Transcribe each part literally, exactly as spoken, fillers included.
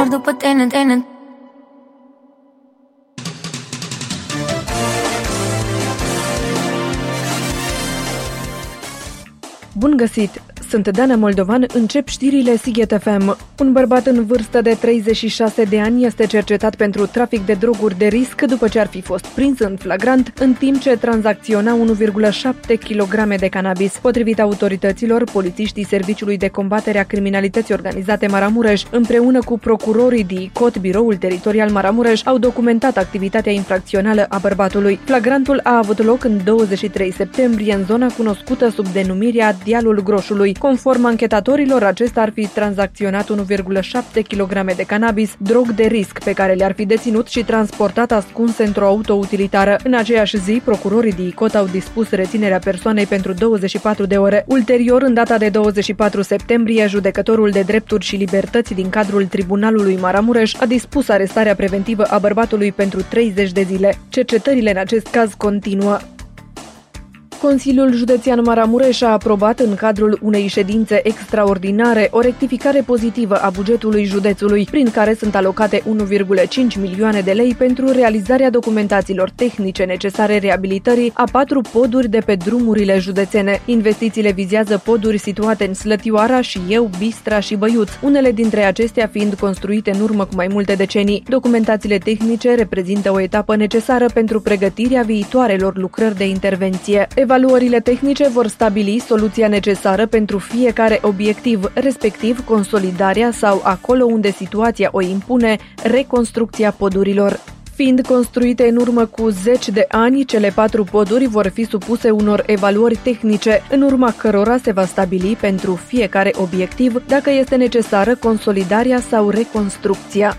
după tine, tine. Bun găsit! Sunt Dana Moldovan, încep știrile Sighet F M. Un bărbat în vârstă de treizeci și șase de ani este cercetat pentru trafic de droguri de risc după ce ar fi fost prins în flagrant în timp ce tranzacționa unu virgulă șapte kilograme de cannabis. Potrivit autorităților, polițiștii Serviciului de Combatere a Criminalității Organizate Maramureș, împreună cu procurorii D I C O T, Biroul Teritorial Maramureș, au documentat activitatea infracțională a bărbatului. Flagrantul a avut loc în douăzeci și trei septembrie în zona cunoscută sub denumirea Dealul Groșului. Conform anchetatorilor, acesta ar fi tranzacționat unu virgulă șapte kilograme de cannabis, drog de risc pe care le-ar fi deținut și transportat ascuns într-o auto-utilitară. În aceeași zi, procurorii D I C O T au dispus reținerea persoanei pentru douăzeci și patru de ore. Ulterior, în data de douăzeci și patru septembrie, judecătorul de drepturi și libertăți din cadrul Tribunalului Maramureș a dispus arestarea preventivă a bărbatului pentru treizeci de zile. Cercetările în acest caz continuă. Consiliul Județean Maramureș a aprobat în cadrul unei ședințe extraordinare o rectificare pozitivă a bugetului județului, prin care sunt alocate unu virgulă cinci milioane de lei pentru realizarea documentațiilor tehnice necesare reabilitării a patru poduri de pe drumurile județene. Investițiile vizează poduri situate în Slătioara, Șieu, Bistra și Băiuț, unele dintre acestea fiind construite în urmă cu mai multe decenii. Documentațiile tehnice reprezintă o etapă necesară pentru pregătirea viitoarelor lucrări de intervenție. Evaluările tehnice vor stabili soluția necesară pentru fiecare obiectiv, respectiv consolidarea sau, acolo unde situația o impune, reconstrucția podurilor. Fiind construite în urmă cu zeci de ani, cele patru poduri vor fi supuse unor evaluări tehnice, în urma cărora se va stabili pentru fiecare obiectiv dacă este necesară consolidarea sau reconstrucția.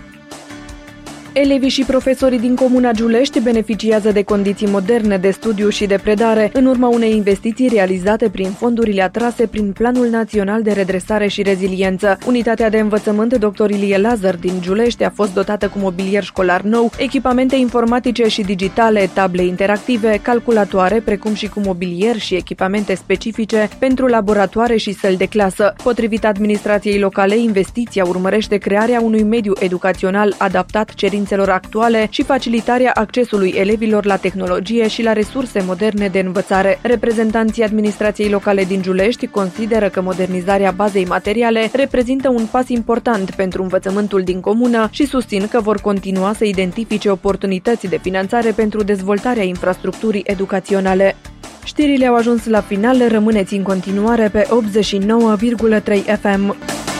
Elevii și profesorii din Comuna Giulești beneficiază de condiții moderne de studiu și de predare, în urma unei investiții realizate prin fondurile atrase prin Planul Național de Redresare și Reziliență. Unitatea de învățământ doctor Ilie Lazar din Giulești a fost dotată cu mobilier școlar nou, echipamente informatice și digitale, table interactive, calculatoare, precum și cu mobilier și echipamente specifice pentru laboratoare și săli de clasă. Potrivit administrației locale, investiția urmărește crearea unui mediu educațional adaptat cerințelor actuale și facilitarea accesului elevilor la tehnologie și la resurse moderne de învățare. Reprezentanții administrației locale din Giulești consideră că modernizarea bazei materiale reprezintă un pas important pentru învățământul din comună și susțin că vor continua să identifice oportunități de finanțare pentru dezvoltarea infrastructurii educaționale. Știrile au ajuns la final, rămâneți în continuare pe optzeci și nouă virgulă trei F M.